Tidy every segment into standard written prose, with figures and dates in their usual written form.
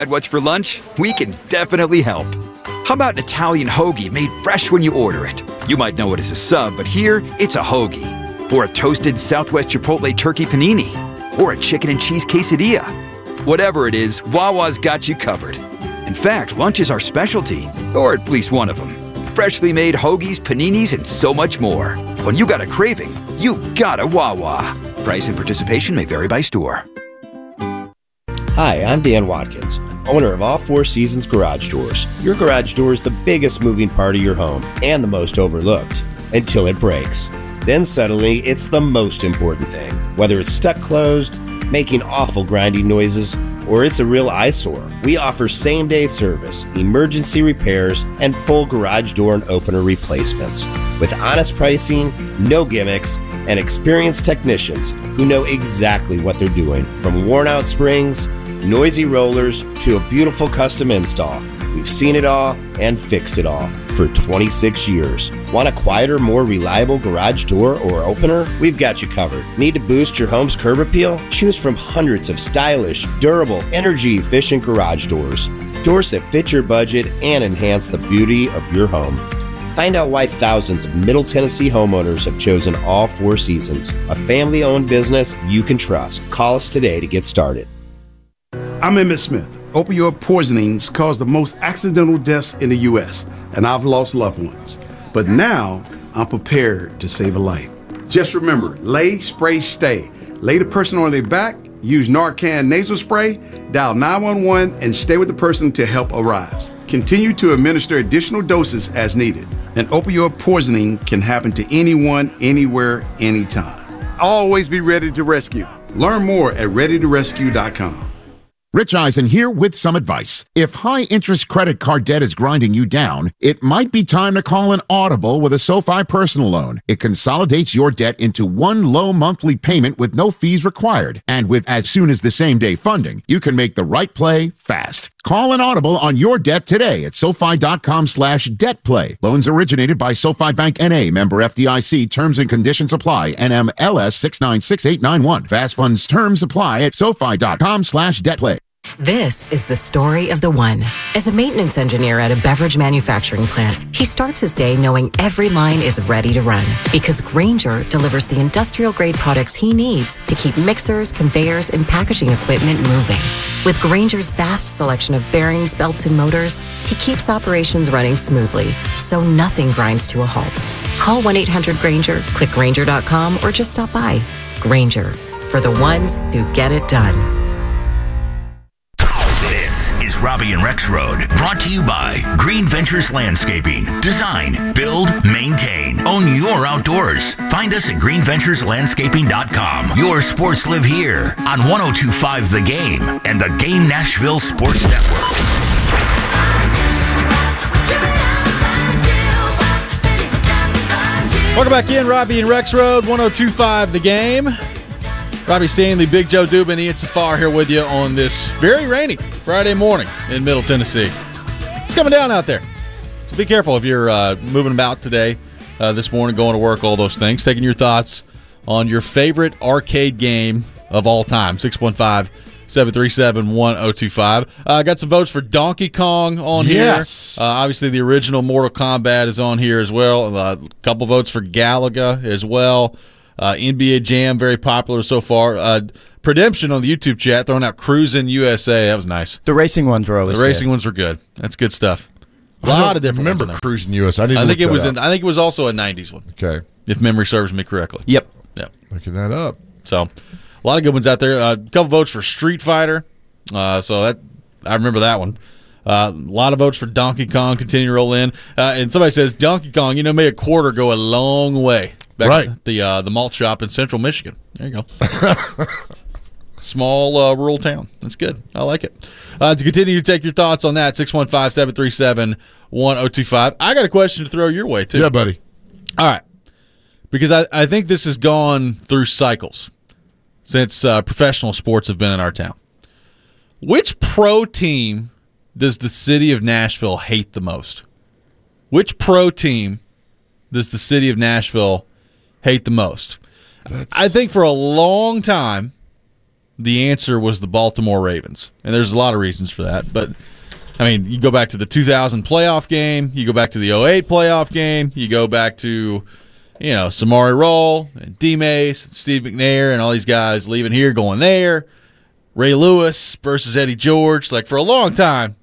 At What's for Lunch, we can definitely help. How about an Italian hoagie made fresh when you order it? You might know it as a sub, but here, it's a hoagie. Or a toasted Southwest Chipotle turkey panini. Or a chicken and cheese quesadilla. Whatever it is, Wawa's got you covered. In fact, lunch is our specialty, or at least one of them. Freshly made hoagies, paninis, and so much more. When you got a craving, you got a Wawa. Price and participation may vary by store. Hi, I'm Dan Watkins, owner of All Four Seasons Garage Doors. Your garage door is the biggest moving part of your home and the most overlooked until it breaks. Then suddenly, it's the most important thing. Whether it's stuck closed, making awful grinding noises, or it's a real eyesore, we offer same-day service, emergency repairs, and full garage door and opener replacements. With honest pricing, no gimmicks, and experienced technicians who know exactly what they're doing. From worn-out springs, noisy rollers, to a beautiful custom install. We've seen it all and fixed it all for 26 years. Want a quieter, more reliable garage door or opener? We've got you covered. Need to boost your home's curb appeal? Choose from hundreds of stylish, durable, energy-efficient garage doors. Doors that fit your budget and enhance the beauty of your home. Find out why thousands of Middle Tennessee homeowners have chosen All Four Seasons, a family-owned business you can trust. Call us today to get started. I'm Emmett Smith. Opioid poisonings cause the most accidental deaths in the U.S., and I've lost loved ones. But now, I'm prepared to save a life. Just remember, lay, spray, stay. Lay the person on their back, use Narcan nasal spray, dial 911, and stay with the person until help arrives. Continue to administer additional doses as needed. An opioid poisoning can happen to anyone, anywhere, anytime. Always be ready to rescue. Learn more at readytorescue.com. Rich Eisen here with some advice. If high-interest credit card debt is grinding you down, it might be time to call an audible with a SoFi personal loan. It consolidates your debt into one low monthly payment with no fees required. And with as soon as the same-day funding, you can make the right play fast. Call an audible on your debt today at SoFi.com/debtplay. Loans originated by SoFi Bank N.A., member FDIC. Terms and conditions apply. NMLS 696891. Fast funds terms apply at SoFi.com/debtplay. This is the story of the one. As a maintenance engineer at a beverage manufacturing plant, he starts his day knowing every line is ready to run because Grainger delivers the industrial-grade products he needs to keep mixers, conveyors, and packaging equipment moving. With Grainger's vast selection of bearings, belts, and motors, he keeps operations running smoothly, so nothing grinds to a halt. Call 1-800-GRAINGER, click Grainger.com, or just stop by. Grainger, for the ones who get it done. Robbie and Rex Road, brought to you by Green Ventures Landscaping. Design, build, maintain, own your outdoors. Find us at greenventureslandscaping.com. Your sports live here on 102.5 The Game and the Game Nashville Sports Network. Welcome back in, Robbie and Rex Road, 102.5 The Game. Robbie Stanley, Big Joe Dubin, Ian Safar here with you on this very rainy Friday morning in Middle Tennessee. It's coming down out there, so be careful if you're moving about today, this morning, going to work, all those things. Taking your thoughts on your favorite arcade game of all time, 615-737-1025. I got some votes for Donkey Kong on here. Obviously, the original Mortal Kombat is on here as well. A couple votes for Galaga as well. NBA Jam, very popular so far. Predemption on the YouTube chat, throwing out Cruisin' USA. That was nice. The racing ones were always The racing ones were good. That's good stuff. A lot of different remember ones. Cruisin' USA. I think it was. I think it was also a '90s one. Okay, if memory serves me correctly. Yep. Looking that up. So, a lot of good ones out there. A couple votes for Street Fighter. So that I remember that one. A lot of votes for Donkey Kong. Continue to roll in. And somebody says Donkey Kong. Made a quarter go a long way. Back at the malt shop in Central Michigan. There you go. Small rural town. That's good. I like it. To continue to take your thoughts on that, 615-737-1025. I got a question to throw your way, too. Yeah, buddy. All right. Because I think this has gone through cycles since professional sports have been in our town. Which pro team does the city of Nashville hate the most? Which pro team does the city of Nashville hate the most? I think for a long time, the answer was the Baltimore Ravens. And there's a lot of reasons for that. But, I mean, you go back to the 2000 playoff game. You go back to the 08 playoff game. You go back to, Samari Roll and D-Mace and Steve McNair and all these guys leaving here, going there. Ray Lewis versus Eddie George. Like, for a long time,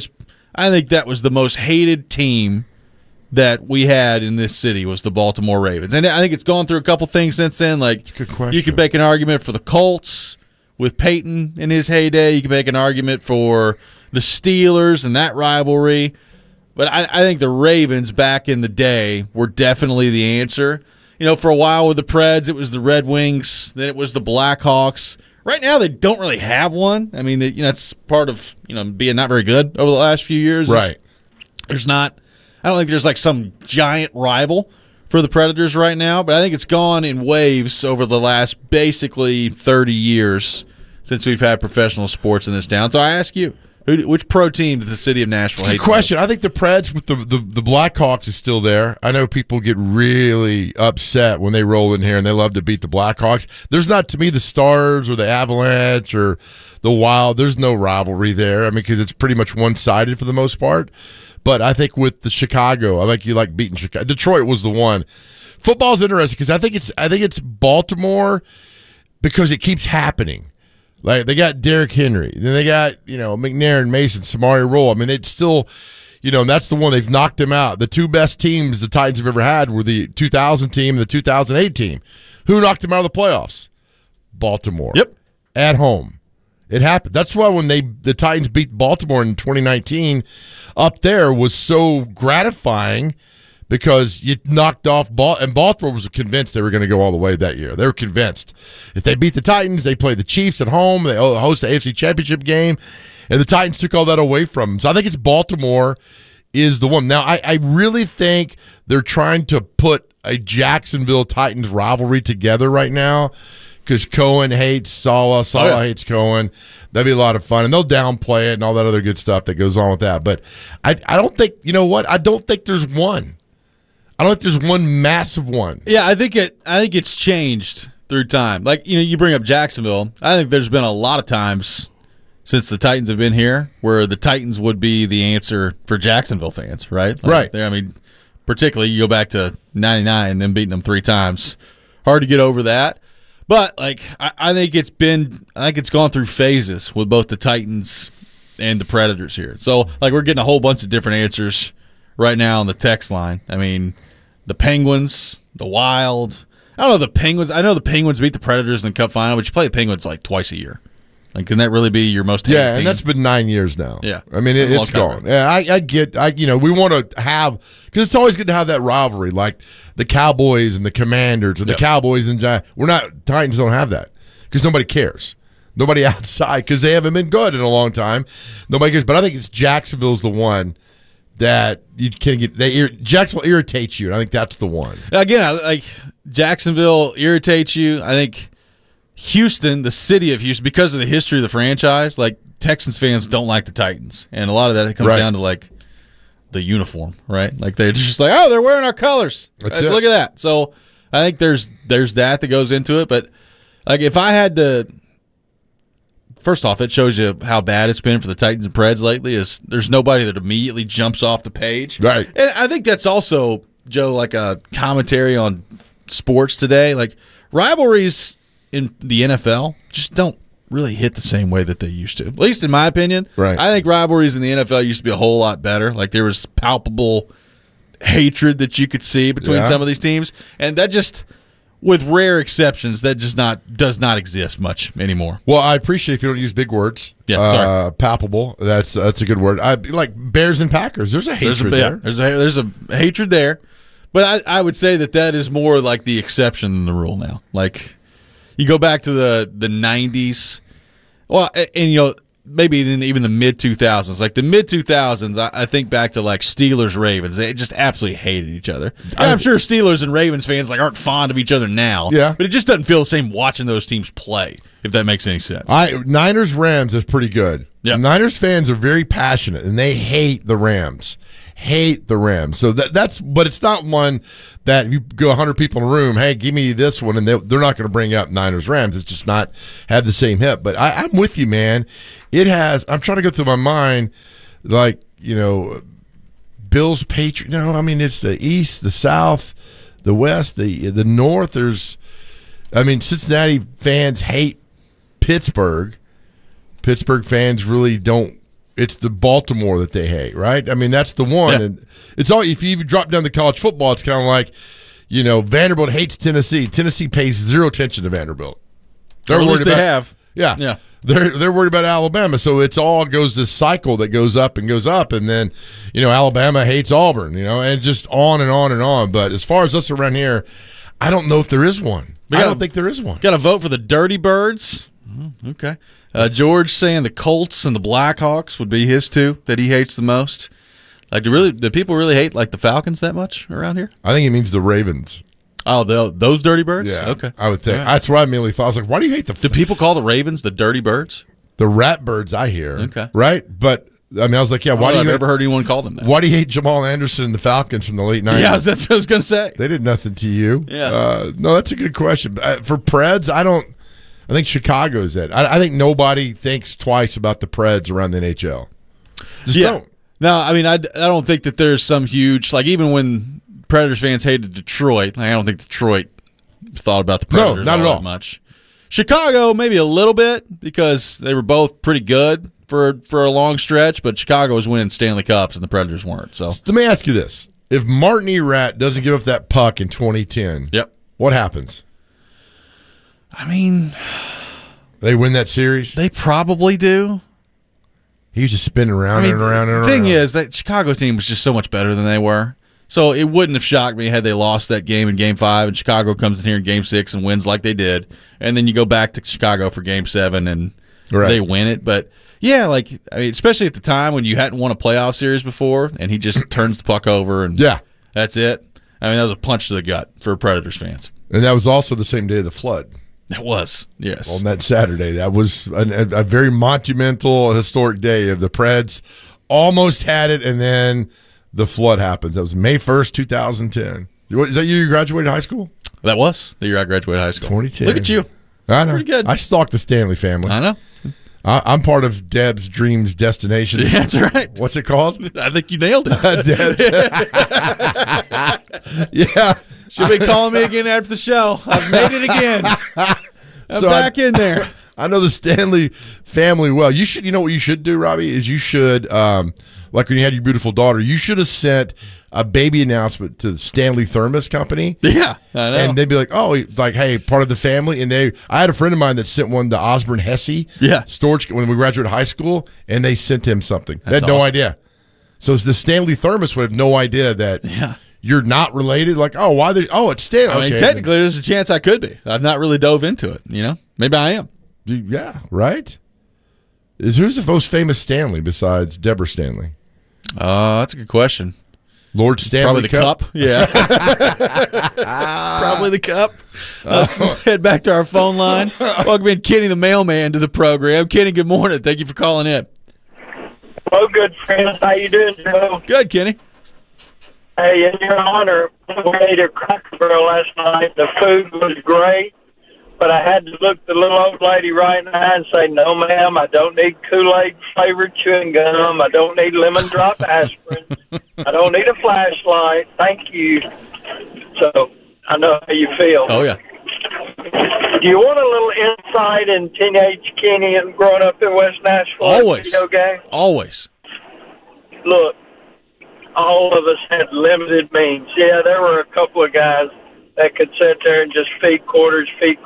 I think that was the most hated team that we had in this city was the Baltimore Ravens. And I think it's gone through a couple things since then. Like, good question. You could make an argument for the Colts with Peyton in his heyday. You could make an argument for the Steelers and that rivalry. But I think the Ravens back in the day were definitely the answer. For a while with the Preds, it was the Red Wings. Then it was the Blackhawks. Right now, they don't really have one. I mean, that's part of being not very good over the last few years. Right. There's not. I don't think there's like some giant rival for the Predators right now, but I think it's gone in waves over the last basically 30 years since we've had professional sports in this town. So I ask you, which pro team did the city of Nashville hate? Good question. I think the Preds with the Blackhawks is still there. I know people get really upset when they roll in here and they love to beat the Blackhawks. There's not, to me, the Stars or the Avalanche or the Wild. There's no rivalry there. I mean, because it's pretty much one-sided for the most part. But I think with the Chicago, I think you like beating Chicago. Detroit was the one. Football's interesting because I think it's Baltimore because it keeps happening. Like, they got Derrick Henry. Then they got, McNair and Mason, Samari Roll. I mean, it's still, and that's the one. They've knocked them out. The two best teams the Titans have ever had were the 2000 team and the 2008 team. Who knocked them out of the playoffs? Baltimore. Yep. At home. It happened. That's why when the Titans beat Baltimore in 2019 up there was so gratifying because you knocked off and Baltimore was convinced they were going to go all the way that year. They were convinced. If they beat the Titans, they play the Chiefs at home, they host the AFC Championship game, and the Titans took all that away from them. So I think it's Baltimore is the one. Now, I really think they're trying to put a Jacksonville Titans rivalry together right now because Cohen hates Saleh, hates Cohen. That'd be a lot of fun, and they'll downplay it and all that other good stuff that goes on with that. But I don't think, I don't think there's one. I don't think there's one massive one. Yeah, I think it's changed through time. Like, you bring up Jacksonville. I think there's been a lot of times since the Titans have been here where the Titans would be the answer for Jacksonville fans, right? Right. I mean, particularly you go back to 99 and them beating them 3 times. Hard to get over that. But I think it's gone through phases with both the Titans and the Predators here. So we're getting a whole bunch of different answers right now on the text line. I mean, the Penguins, the Wild. I don't know the Penguins. I know the Penguins beat the Predators in the Cup final, but you play the Penguins twice a year. Can that really be your most hated team? And that's been 9 years now. Yeah. I mean, it's gone. Yeah, I get, we want to have, because it's always good to have that rivalry, like the Cowboys and the Commanders or the Cowboys and Giants. Titans don't have that because nobody cares. Nobody outside, because they haven't been good in a long time. Nobody cares. But I think it's Jacksonville's the one that you can get. Jacksonville irritates you, and I think that's the one. Again, Jacksonville irritates you. I think Houston, the city of Houston, because of the history of the franchise, Texans fans don't like the Titans, and a lot of that comes down to the uniform, right? They're just they're wearing our colors. Look at that. So I think there's that goes into it. But if I had to, first off, it shows you how bad it's been for the Titans and Preds lately. Is there's nobody that immediately jumps off the page, right? And I think that's also, Joe, a commentary on sports today. Rivalries in the NFL just don't really hit the same way that they used to, at least in my opinion. Right. I think rivalries in the NFL used to be a whole lot better. There was palpable hatred that you could see between some of these teams, and that just, with rare exceptions, that just does not exist much anymore. Well, I appreciate if you don't use big words. Yeah, sorry. Palpable. That's a good word. Bears and Packers. There's a hatred there. There's a hatred there, but I would say that is more the exception than the rule now. You go back to the 90s, well, and maybe even the mid-2000s. The mid-2000s, I think back to Steelers-Ravens. They just absolutely hated each other. I'm sure Steelers and Ravens fans aren't fond of each other now. Yeah. But it just doesn't feel the same watching those teams play if that makes any sense. Niners-Rams is pretty good. Yep. Niners fans are very passionate, and they hate the Rams. So but it's not one that if you go 100 people in a room, hey, give me this one, and they're not going to bring up Niners-Rams. It's just not have the same hip. But I'm with you, man. I'm trying to go through my mind, like, Bills, Patriots. No, I mean, it's the East, the South, the West, the North. Cincinnati fans hate Pittsburgh. Pittsburgh fans really don't. It's the Baltimore that they hate, right? I mean, that's the one. Yeah. And it's all, if you even drop down to college football, it's kind of like, Vanderbilt hates Tennessee. Tennessee pays zero attention to Vanderbilt. Or at least they have. Yeah. Yeah. They're worried about Alabama. So it's all goes this cycle that goes up, and then, Alabama hates Auburn, and just on and on and on. But as far as us around here, I don't know if there is one. I don't think there is one. Got to vote for the Dirty Birds? Okay. George saying the Colts and the Blackhawks would be his two that he hates the most. Like, do people really hate like the Falcons that much around here? I think it means the Ravens. Oh, those Dirty Birds? Yeah, okay. I would think. Right. That's what I immediately thought. I was like, why do you hate Do people call the Ravens the Dirty Birds? The Rat Birds? I hear. Okay. Right, but I was like, yeah. Why do you? I've never heard anyone call them that. Why do you hate Jamal Anderson and the Falcons from the late 90s? Yeah, that's what I was going to say. They did nothing to you. Yeah. No, that's a good question. For Preds, I think Chicago's it. I think nobody thinks twice about the Preds around the NHL. Just don't. No, I mean, I don't think that there's some huge, like, even when Predators fans hated Detroit, I don't think Detroit thought about the Predators not at all that much. Chicago, maybe a little bit, because they were both pretty good for a long stretch, but Chicago was winning Stanley Cups and the Predators weren't. So let me ask you this. If Martin Erat doesn't give up that puck in 2010, what happens? I mean, they win that series? They probably do. He was just spinning around and around and around. The thing is, that Chicago team was just so much better than they were. So it wouldn't have shocked me had they lost that game in Game 5 and Chicago comes in here in Game 6 and wins like they did. And then you go back to Chicago for Game 7 and they win it. But, yeah, especially at the time when you hadn't won a playoff series before and he just turns the puck over and that's it. I mean, that was a punch to the gut for Predators fans. And that was also the same day of the flood. That was, yes. On that Saturday. That was a very monumental, historic day of the Preds. Almost had it, and then the flood happened. That was May 1st, 2010. Is that you graduated high school? That was the year I graduated high school. 2010. Look at you. I know. Pretty good. I stalked the Stanley family. I know. I'm part of Deb's Dreams Destination. Yeah, that's right. What's it called? I think you nailed it. Yeah. She'll be calling me again after the show. I've made it again. I'm back in there. I know the Stanley family well. You know what you should do, Robbie, is you should, like when you had your beautiful daughter, you should have sent a baby announcement to the Stanley Thermos Company. Yeah, I know. And they'd be like, hey, part of the family. And I had a friend of mine that sent one to Osborne Hesse storage when we graduated high school, and they sent him something. They had no idea. So the Stanley Thermos would have no idea that you're not related. Like, it's Stanley. I mean, technically, there's a chance I could be. I've not really dove into it, Maybe I am. Yeah, right? Who's the most famous Stanley besides Deborah Stanley? That's a good question. Lord Stanley Probably the Cup. Yeah. Probably the Cup. Let's head back to our phone line. Welcome in Kenny the mailman to the program. Kenny, good morning. Thank you for calling in. Hello, good friends. How you doing, Joe? Good, Kenny. Hey, in your honor, we ate at Cracker Barrel last night. The food was great, but I had to look the little old lady right in the eye and say, no, ma'am, I don't need Kool-Aid flavored chewing gum. I don't need lemon drop aspirin. I don't need a flashlight. Thank you. So I know how you feel. Oh, yeah. Do you want a little insight in teenage Kenny and growing up in West Nashville? Always. Video game? Always. Look, all of us had limited means. Yeah, there were a couple of guys that could sit there and just feed quarters into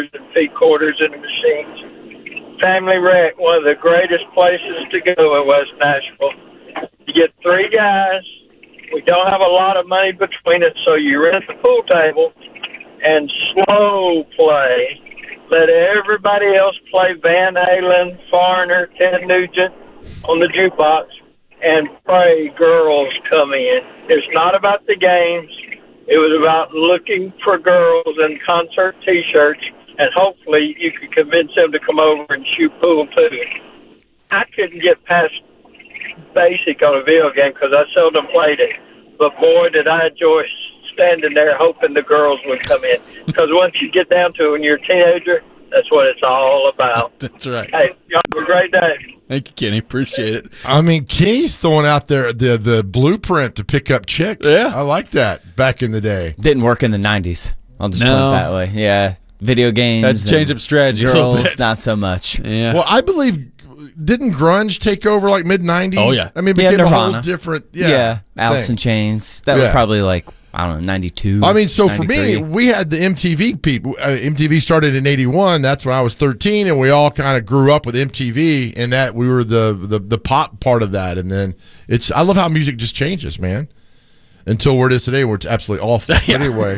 machines. Family Rec, one of the greatest places to go in West Nashville. You get 3 guys. We don't have a lot of money between us, so you rent the pool table and slow play. Let everybody else play Van Halen, Foreigner, Ted Nugent on the jukebox, and pray girls come in. It's not about the games. It was about looking for girls in concert T-shirts and hopefully you could convince them to come over and shoot pool too. I couldn't get past basic on a video game because I seldom played it, but boy, did I enjoy standing there hoping the girls would come in. Because once you get down to it when you're a teenager, that's what it's all about. That's right. Hey, y'all have a great day. Thank you, Kenny. Appreciate it. I mean, Kenny's throwing out there the blueprint to pick up chicks. Yeah. I like that back in the day. Didn't work in the 90s. I'll just put it that way. Yeah. Video games. Had to change up strategy a little girls, bit. not so much. Yeah. Well, I believe, didn't grunge take over like mid-90s? Oh, yeah. I mean, it Yeah, became a Nirvana. whole different Alice in Chains. That was probably like, I don't know, 92. I mean, so for 93. me, we had the MTV people. MTV started in 81. That's when I was 13, and we all kind of grew up with MTV, and that we were the pop part of that. And then I love how music just changes, man. Until where it is today, where it's absolutely awful. But anyway,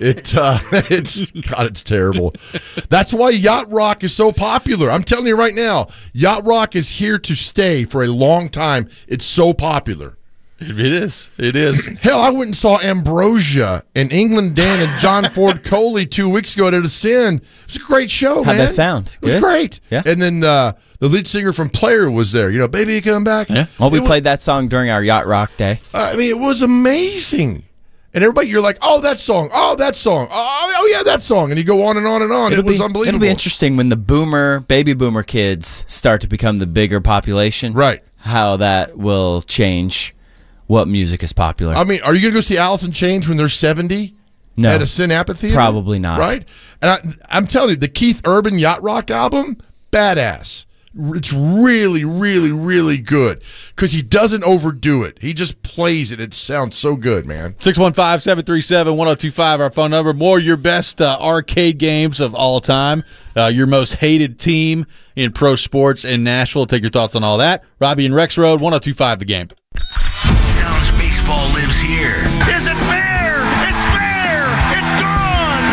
it's terrible. That's why yacht rock is so popular. I'm telling you right now, yacht rock is here to stay for a long time. It's so popular. It is. It is. Hell, I went and saw Ambrosia and England Dan and John Ford Coley 2 weeks ago at Ascend. It was a great show, man. How'd that sound? It was Good? great. Yeah. And then the lead singer from Player was there. You know, Baby, You Come Back. Yeah. Well, we played that song during our Yacht Rock Day. I mean, it was amazing. And everybody, you're like, oh, that song. Oh, that song. Oh yeah, that song. And you go on and on and on. It was unbelievable. It'll be interesting when the baby boomer kids start to become the bigger population. Right. How that will change what music is popular. I mean, are you going to go see Alice in Chains when they're 70? No. At Ascend Amphitheater? Probably not. Right? And I'm telling you, the Keith Urban Yacht Rock album, badass. It's really, really, really good because he doesn't overdo it. He just plays it. It sounds so good, man. 615-737-1025, our phone number. More your best arcade games of all time. Your most hated team in pro sports in Nashville. Take your thoughts on all that. Robbie and Rex Road, 1025 The Game. Sounds baseball lives here. Here's